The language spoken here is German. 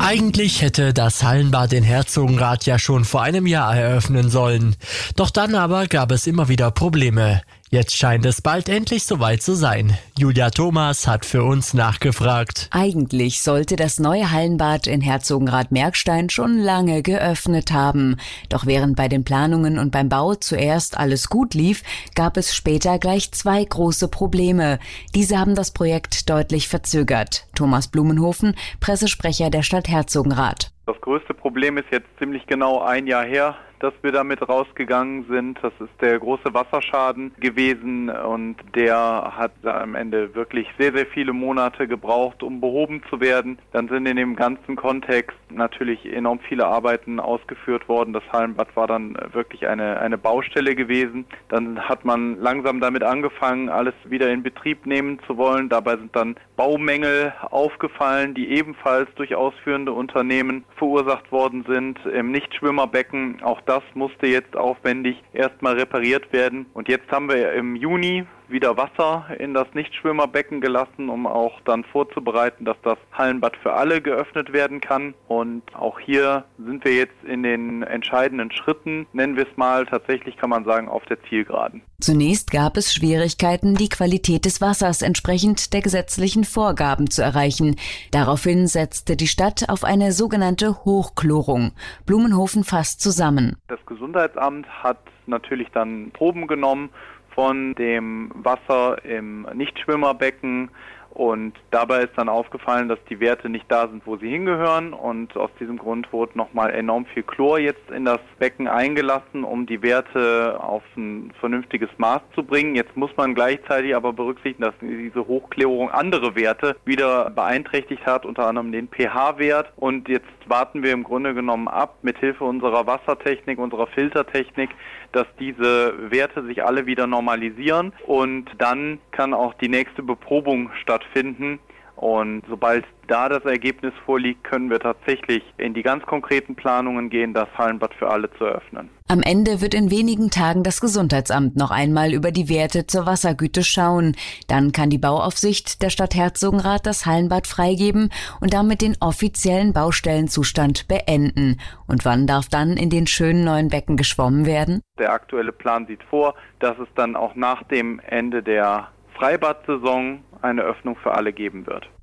Eigentlich hätte das Hallenbad in Herzogenrath ja schon vor einem Jahr eröffnen sollen. Doch dann aber gab es immer wieder Probleme. Jetzt scheint es bald endlich soweit zu sein. Julia Thomas hat für uns nachgefragt. Eigentlich sollte das neue Hallenbad in Herzogenrath-Merkstein schon lange geöffnet haben. Doch während bei den Planungen und beim Bau zuerst alles gut lief, gab es später gleich 2 große Probleme. Diese haben das Projekt deutlich verzögert. Thomas Blumenhofen, Pressesprecher der Stadt Herzogenrath. Das größte Problem ist jetzt ziemlich genau ein Jahr her, dass wir damit rausgegangen sind. Das ist der große Wasserschaden gewesen und der hat am Ende wirklich sehr, sehr viele Monate gebraucht, um behoben zu werden. Dann sind in dem ganzen Kontext natürlich enorm viele Arbeiten ausgeführt worden. Das Hallenbad war dann wirklich eine Baustelle gewesen. Dann hat man langsam damit angefangen, alles wieder in Betrieb nehmen zu wollen. Dabei sind dann Baumängel aufgefallen, die ebenfalls durch ausführende Unternehmen verursacht worden sind. Im Nichtschwimmerbecken, auch das musste jetzt aufwendig erstmal repariert werden. Und jetzt haben wir im Juni wieder Wasser in das Nichtschwimmerbecken gelassen, um auch dann vorzubereiten, dass das Hallenbad für alle geöffnet werden kann. Und auch hier sind wir jetzt in den entscheidenden Schritten, nennen wir es mal, tatsächlich kann man sagen, auf der Zielgeraden. Zunächst gab es Schwierigkeiten, die Qualität des Wassers entsprechend der gesetzlichen Vorgaben zu erreichen. Daraufhin setzte die Stadt auf eine sogenannte Hochchlorung. Blumenhofen fasst zusammen. Das Gesundheitsamt hat natürlich dann Proben genommen von dem Wasser im Nichtschwimmerbecken und dabei ist dann aufgefallen, dass die Werte nicht da sind, wo sie hingehören und aus diesem Grund wurde nochmal enorm viel Chlor jetzt in das Becken eingelassen, um die Werte auf ein vernünftiges Maß zu bringen. Jetzt muss man gleichzeitig aber berücksichtigen, dass diese Hochchlorung andere Werte wieder beeinträchtigt hat, unter anderem den pH-Wert und jetzt warten wir im Grunde genommen ab, mithilfe unserer Wassertechnik, unserer Filtertechnik, dass diese Werte sich alle wieder normalisieren und dann kann auch die nächste Beprobung stattfinden. Und sobald da das Ergebnis vorliegt, können wir tatsächlich in die ganz konkreten Planungen gehen, das Hallenbad für alle zu eröffnen. Am Ende wird in wenigen Tagen das Gesundheitsamt noch einmal über die Werte zur Wassergüte schauen. Dann kann die Bauaufsicht der Stadt Herzogenrath das Hallenbad freigeben und damit den offiziellen Baustellenzustand beenden. Und wann darf dann in den schönen neuen Becken geschwommen werden? Der aktuelle Plan sieht vor, dass es dann auch nach dem Ende der Freibad-Saison eine Öffnung für alle geben wird.